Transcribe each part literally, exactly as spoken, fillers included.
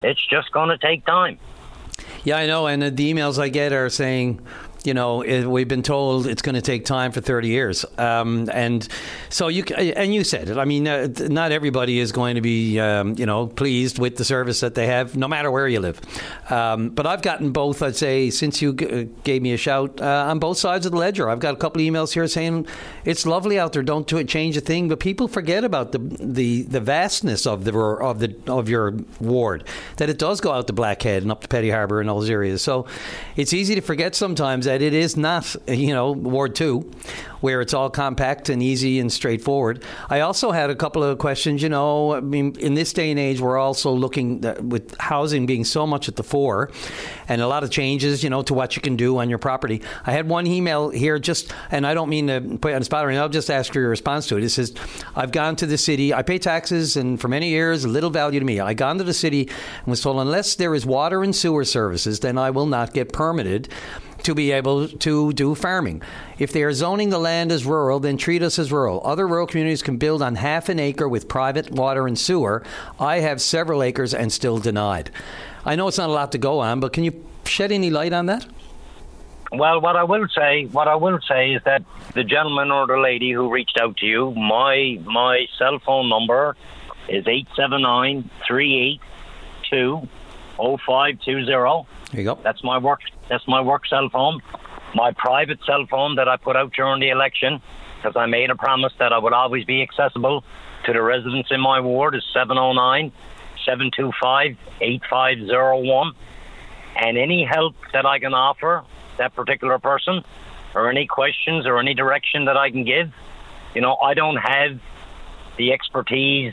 It's just going to take time. Yeah, I know. And the emails I get are saying, you know, it, we've been told it's going to take time for thirty years. Um, and so you and you said it. I mean, uh, not everybody is going to be, um, you know, pleased with the service that they have, no matter where you live. Um, but I've gotten both, I'd say, since you g- gave me a shout, uh, on both sides of the ledger. I've got a couple of emails here saying it's lovely out there. Don't do it, change a thing. But people forget about the the, the vastness of the of the of your ward, that it does go out to Blackhead and up to Petty Harbour and all those areas. So it's easy to forget sometimes that it is not, you know, Ward two, where it's all compact and easy and straightforward. I also had a couple of questions. You know, I mean, in this day and age, we're also looking at, with housing being so much at the fore and a lot of changes, you know, to what you can do on your property. I had one email here just, and I don't mean to put you on the spot, I'll just ask for your response to it. It says, I've gone to the city, I pay taxes, and for many years, little value to me. I gone to the city and was told, unless there is water and sewer services, then I will not get permitted to be able to do farming. If they are zoning the land as rural, then treat us as rural. Other rural communities can build on half an acre with private water and sewer. I have several acres and still denied. I know it's not a lot to go on, but can you shed any light on that? Well, what I will say, what I will say is that the gentleman or the lady who reached out to you, my my cell phone number is eight seven nine, three eight two, oh five two zero. There you go. That's my work. That's my work cell phone. My private cell phone that I put out during the election, because I made a promise that I would always be accessible to the residents in my ward, is seven oh nine, seven two five, eight five zero one. And any help that I can offer that particular person, or any questions or any direction that I can give, you know, I don't have the expertise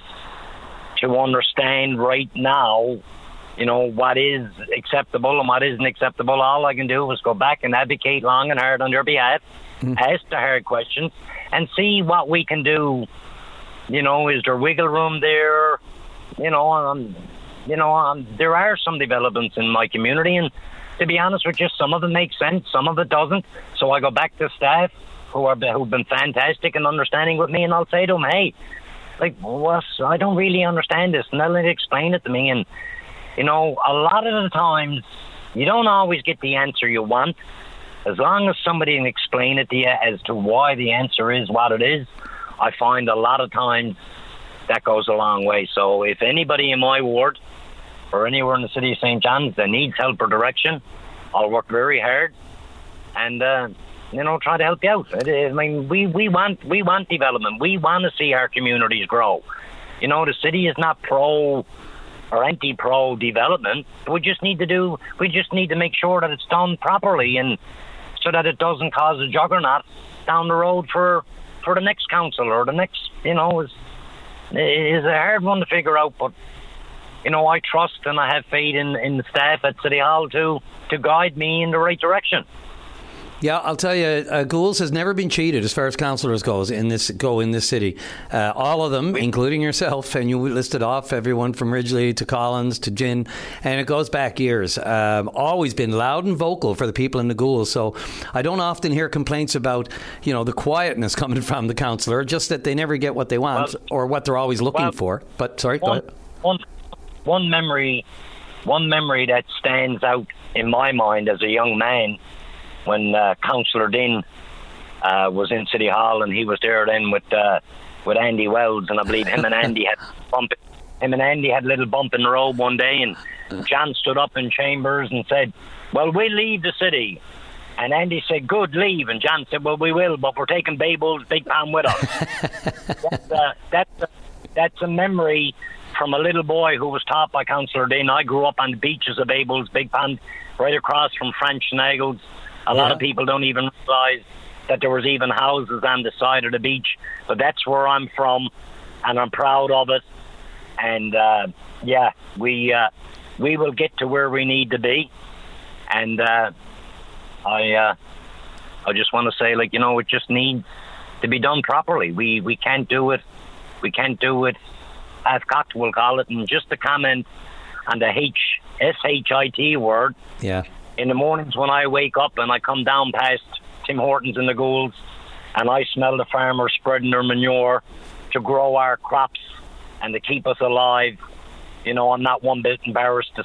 to understand right now, you know, what is acceptable and what isn't acceptable. All I can do is go back and advocate long and hard on their behalf, mm. ask the hard questions, and see what we can do. You know, is there wiggle room there? You know, um, you know, um, there are some developments in my community, and to be honest with you, some of it makes sense, some of it doesn't. So I go back to staff who are who've been fantastic and understanding with me, and I'll say to them, hey, like, what? I don't really understand this, and they'll explain it to me. And you know, a lot of the times, you don't always get the answer you want. As long as somebody can explain it to you as to why the answer is what it is, I find a lot of times that goes a long way. So if anybody in my ward or anywhere in the city of Saint John's that needs help or direction, I'll work very hard and, uh, you know, try to help you out. I mean, we, we want we want development. We want to see our communities grow. You know, the city is not pro or anti-pro development. We just need to do. We just need to make sure that it's done properly, and so that it doesn't cause a juggernaut down the road for for the next council or the next. You know, is is a hard one to figure out. But you know, I trust and I have faith in in the staff at City Hall to to guide me in the right direction. Yeah, I'll tell you, uh, Goulds has never been cheated as far as councillors goes in this go in this city. Uh, all of them, including yourself, and you listed off everyone from Ridgely to Collins to Gin, and it goes back years. Um, always been loud and vocal for the people in the Goulds. So I don't often hear complaints about, you know, the quietness coming from the councillor, just that they never get what they want well, or what they're always looking well, for. But sorry, one, go ahead. One, one memory, one memory that stands out in my mind as a young man. When uh, Councillor Dean uh, was in City Hall, and he was there then with uh, with Andy Wells, and I believe him and Andy had bump, him and Andy had a little bump in the road one day, and John stood up in chambers and said, "Well, we'll leave the city." And Andy said, "Good, leave." And John said, "Well, we will, but we're taking Babel's Big Pan with us." that's, uh, that's, uh, that's a memory from a little boy who was taught by Councillor Dean. I grew up on the beaches of Babel's Big Pan, right across from French Naggles. A lot yeah. of people don't even realise that there was even houses on the side of the beach. But that's where I'm from, and I'm proud of it. And, uh, yeah, we uh, we will get to where we need to be. And uh, I uh, I just want to say, like, you know, it just needs to be done properly. We we can't do it. We can't do it, as Cox will call it. And just to comment on the H S H I T word. Yeah. In the mornings when I wake up and I come down past Tim Hortons in the Goulds and I smell the farmers spreading their manure to grow our crops and to keep us alive, you know, I'm not one bit embarrassed to